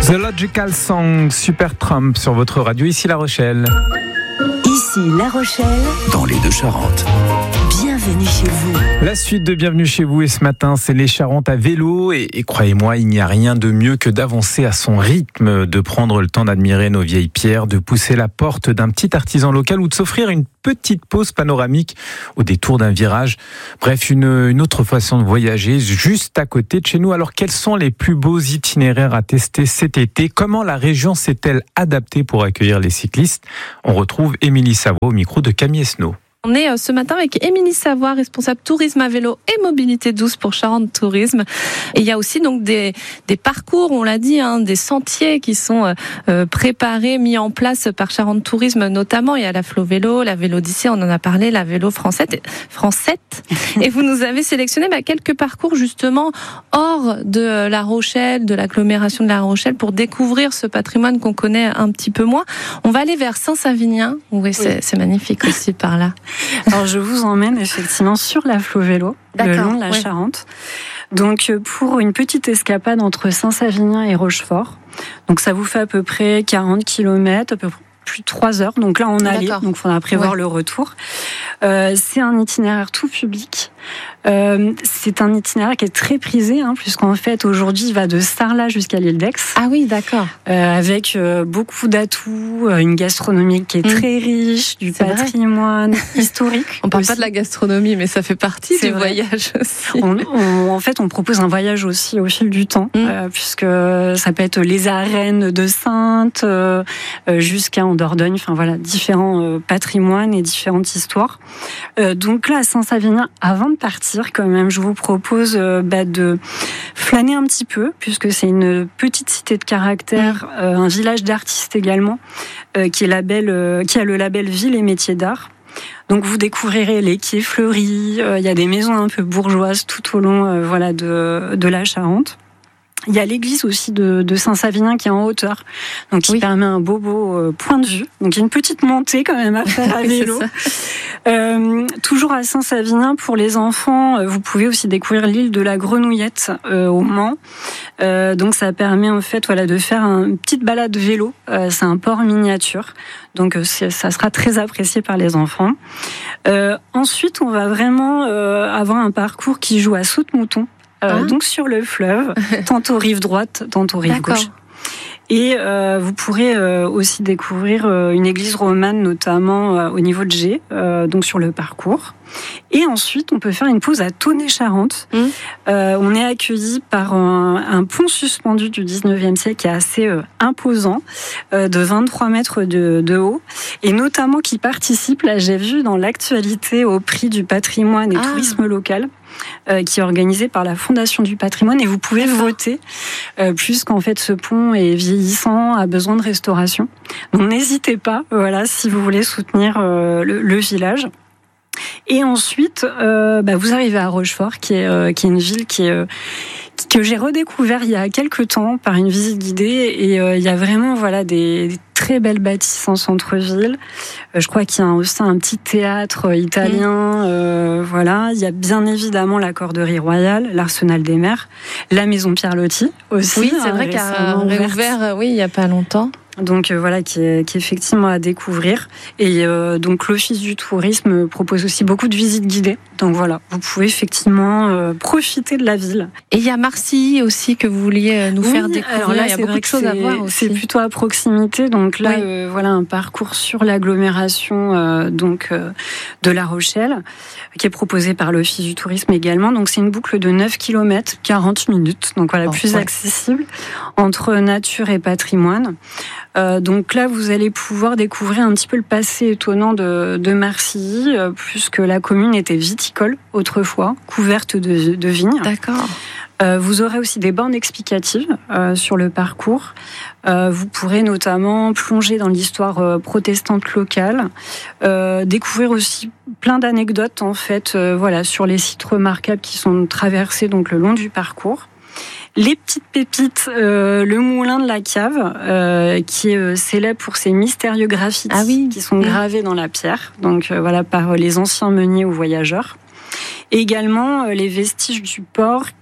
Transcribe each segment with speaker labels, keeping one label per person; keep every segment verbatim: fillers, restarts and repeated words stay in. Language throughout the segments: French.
Speaker 1: The Logical Song, Supertramp sur votre radio, ici La Rochelle.
Speaker 2: Ici La Rochelle,
Speaker 3: dans les Deux-Charentes.
Speaker 2: Bienvenue chez vous.
Speaker 1: La suite de Bienvenue chez vous, et ce matin, c'est les Charentes à vélo. Et, et croyez-moi, il n'y a rien de mieux que d'avancer à son rythme, de prendre le temps d'admirer nos vieilles pierres, de pousser la porte d'un petit artisan local ou de s'offrir une petite pause panoramique au détour d'un virage. Bref, une, une autre façon de voyager juste à côté de chez nous. Alors, quels sont les plus beaux itinéraires à tester cet été? Comment la région s'est-elle adaptée pour accueillir les cyclistes? On retrouve Émilie Savoie au micro de Camille Esnault.
Speaker 4: On est ce matin avec Émilie Savoie, responsable tourisme à vélo et mobilité douce pour Charente Tourisme. Et il y a aussi donc des, des parcours, on l'a dit, hein, des sentiers qui sont euh, préparés, mis en place par Charente Tourisme notamment. Il y a la Flo Vélo, la Vélodyssée, on en a parlé, la Vélo Francette. Francette. Et vous nous avez sélectionné bah, quelques parcours justement hors de La Rochelle, de l'agglomération de La Rochelle, pour découvrir ce patrimoine qu'on connaît un petit peu moins. On va aller vers Saint-Savinien. Oui, c'est, oui. c'est magnifique aussi par là.
Speaker 5: Alors je vous emmène effectivement sur la Flo Vélo, le long de la ouais. Charente. Donc pour une petite escapade entre Saint-Savinien et Rochefort. Donc ça vous fait à peu près quarante kilomètres, à peu près plus de trois heures. Donc là on allait, donc il faudra prévoir ouais. le retour. Euh, c'est un itinéraire tout public. Euh, c'est un itinéraire qui est très prisé, hein, puisqu'en fait aujourd'hui il va de Sarlat jusqu'à l'île d'Aix.
Speaker 4: Ah oui, d'accord.
Speaker 5: Euh, avec euh, beaucoup d'atouts, euh, une gastronomie qui est mmh. très riche, du c'est patrimoine vrai. historique.
Speaker 4: On parle
Speaker 5: aussi.
Speaker 4: pas de la gastronomie, mais ça fait partie
Speaker 5: c'est
Speaker 4: du
Speaker 5: vrai.
Speaker 4: voyage aussi.
Speaker 5: On, on, en fait, on propose un voyage aussi au fil du temps, mmh. euh, puisque ça peut être les arènes de Saintes euh, jusqu'à en Dordogne. Enfin voilà, différents euh, patrimoines et différentes histoires. Euh, donc là, à Saint-Savinien, avant de partir, quand même, je vous propose euh, bah, de flâner un petit peu, puisque c'est une petite cité de caractère, mmh. euh, un village d'artistes également, euh, qui est label, euh, qui a le label Ville et Métiers d'Art. Donc vous découvrirez les quais fleuris, euh, il y a des maisons un peu bourgeoises tout au long euh, voilà, de, de la Charente. Il y a l'église aussi de, de Saint-Savinien qui est en hauteur, donc qui oui. permet un beau beau euh, point de vue. Donc il y a une petite montée quand même à faire à vélo. euh, toujours à Saint-Savinien, pour les enfants, euh, vous pouvez aussi découvrir l'île de la Grenouillette euh, au Mans. Euh, donc ça permet en fait voilà de faire un, une petite balade vélo. Euh, c'est un port miniature, donc euh, c'est, ça sera très apprécié par les enfants. Euh, ensuite, on va vraiment euh, avoir un parcours qui joue à saute-mouton. Euh, ah. Donc sur le fleuve, tantôt rive droite, tantôt rive D'accord. gauche. Et euh, vous pourrez euh, aussi découvrir euh, une église romane, notamment euh, au niveau de Gé, euh, donc sur le parcours. Et ensuite, on peut faire une pause à Tonnet-Charente. Mmh. Euh, on est accueilli par un, un pont suspendu du dix-neuvième siècle qui est assez euh, imposant, euh, de vingt-trois mètres de, de haut, et notamment qui participe, là j'ai vu dans l'actualité, au prix du patrimoine et ah. tourisme local. Euh, qui est organisé par la Fondation du patrimoine, et vous pouvez D'accord. voter euh, puisqu'en fait ce pont est vieillissant, a besoin de restauration. Donc n'hésitez pas, voilà, si vous voulez soutenir euh, le, le village. Et ensuite, euh, bah, vous arrivez à Rochefort, qui est, euh, qui est une ville qui est, euh, que j'ai redécouvert il y a quelques temps par une visite guidée, et euh, il y a vraiment voilà des, des très belles bâtisses en centre-ville. Euh, je crois qu'il y a aussi un petit théâtre italien. Euh, voilà, il y a bien évidemment la Corderie Royale, l'Arsenal des Mers, la Maison Pierre Loti aussi.
Speaker 4: Oui, c'est
Speaker 5: hein,
Speaker 4: vrai qu'elle a réouvert, oui, il y a pas longtemps.
Speaker 5: Donc euh, voilà, qui est, qui est effectivement à découvrir. Et euh, donc l'Office du tourisme propose aussi beaucoup de visites guidées. Donc voilà, vous pouvez effectivement euh, profiter de la ville.
Speaker 4: Et il y a Marcilly aussi que vous vouliez nous oui, faire découvrir.
Speaker 5: Alors là,
Speaker 4: il y a beaucoup de choses à voir aussi.
Speaker 5: C'est plutôt à proximité. Donc là, oui. euh, voilà un parcours sur l'agglomération euh, donc euh, de La Rochelle, qui est proposé par l'Office du tourisme également. Donc c'est une boucle de neuf kilomètres, quarante minutes. Donc voilà, oh, plus ouais. accessible entre nature et patrimoine. Euh, donc là, vous allez pouvoir découvrir un petit peu le passé étonnant de, de Marcilly, euh, puisque la commune était viticole autrefois, couverte de, de vignes.
Speaker 4: D'accord.
Speaker 5: Euh, vous aurez aussi des bornes explicatives euh, sur le parcours. Euh, vous pourrez notamment plonger dans l'histoire euh, protestante locale, euh, découvrir aussi plein d'anecdotes en fait, euh, voilà, sur les sites remarquables qui sont traversés donc le long du parcours. Les petites pépites, euh, le moulin de la Cave, euh, qui est euh, célèbre pour ses mystérieux graffitis
Speaker 4: ah oui.
Speaker 5: qui sont gravés dans la pierre, donc euh, voilà, par les anciens meuniers ou voyageurs. Et également euh, les vestiges du port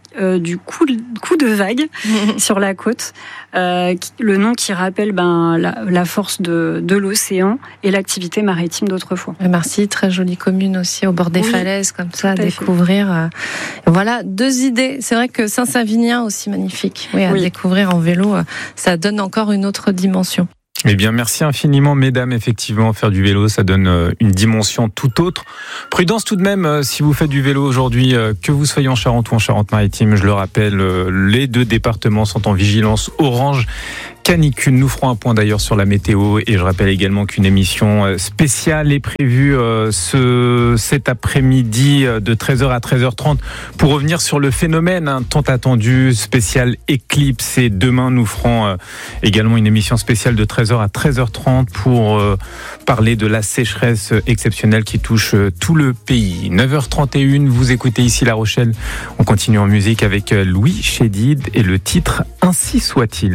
Speaker 5: euh, du coup, coup de vague sur la côte. Euh, le nom qui rappelle ben, la, la force de, de l'océan et l'activité maritime d'autrefois.
Speaker 4: Et Marcy, très jolie commune aussi, au bord des oui, falaises, comme ça, à découvrir. Euh, voilà, deux idées. C'est vrai que Saint-Savinien aussi magnifique. Oui, à oui. découvrir en vélo, ça donne encore une autre dimension.
Speaker 1: Eh bien, merci infiniment, mesdames. Effectivement, faire du vélo, ça donne une dimension tout autre. Prudence tout de même, si vous faites du vélo aujourd'hui, que vous soyez en Charente ou en Charente-Maritime, je le rappelle, les deux départements sont en vigilance orange canicule. Nous ferons un point d'ailleurs sur la météo et je rappelle également qu'une émission spéciale est prévue ce, cet après-midi de treize heures à treize heures trente pour revenir sur le phénomène hein, tant attendu, spécial éclipse. Et demain, nous ferons également une émission spéciale de treize heures à treize heures trente pour parler de la sécheresse exceptionnelle qui touche tout le pays. neuf heures trente et une, vous écoutez ici La Rochelle. On continue en musique avec Louis Chédid et le titre « Ainsi soit-il ».